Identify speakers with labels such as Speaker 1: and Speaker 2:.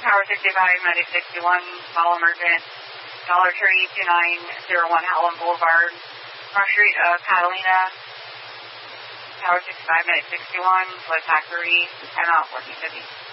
Speaker 1: Tower 65, Medic 61, call emergent. Dollar Tree 2901 Howland Boulevard, North Street of Catalina. Tower 65, Medic 61, Flood Factory. I'm out 1450.